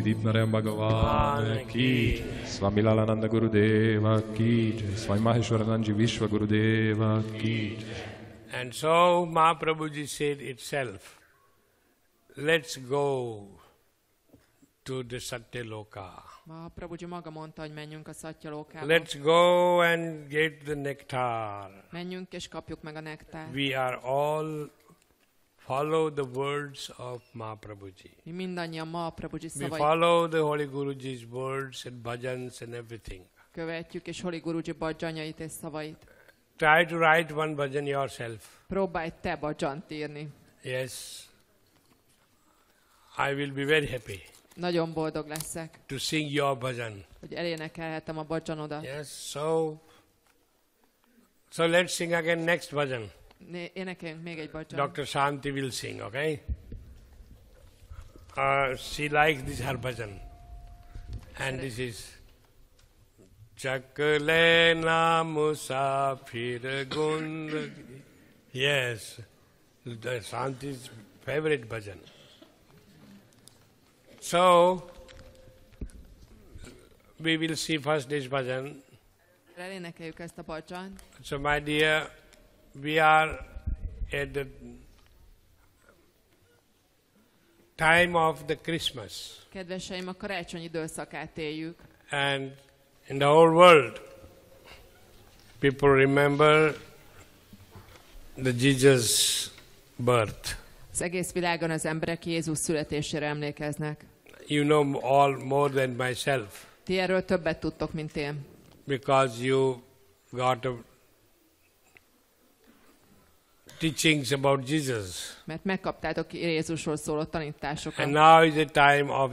Vidnarayam Bhagavan ki, Swami Lalananda Gurudeva ki, Swami Maheshwaranandji Vishwa Gurudeva ki. And so Mahaprabhuji said itself, let's go to the Satyaloka. Mahaprabhuji maga mondta, hogy menjünk a Satyalokába. Let's go and get the nectar. Menjünk és kapjuk meg a nektárt. We are all follow the words of Mahaprabhuji. Mi mindannyian Mahaprabhuji We szavait follow the Holy Guruji's words and bhajans and everything. követjük, és Holy Guruji bhajanyait és szavait. Try to write one bhajan yourself. Próbálj te bhajant írni. Yes. I will be very happy Nagyon boldog leszek, to sing your bhajan. hogy elénekelhetem a bhajanodat. Yes, so let's sing again next bhajan. Énekeljünk még egy bhajan. Dr. Shanti will sing, okay? She likes this her bhajan. And this is Chakalena Musafir Gund. Yes, the Shanti's favorite bhajan. So, we will see first this bhajan. Elénekeljük ezt a bhajant. So, my dear, we are at the time of the Christmas. Kedveseim, a karácsony időszakát éljük. And in the whole world, people remember the Jesus' birth. Az egész világon az emberek Jézus születésére emlékeznek. You know all more than myself, Ti erről többet tudtok, mint én. because you got teachings about Jesus. Mert megkaptátok Jézusról szóló tanításokat. And now is the time of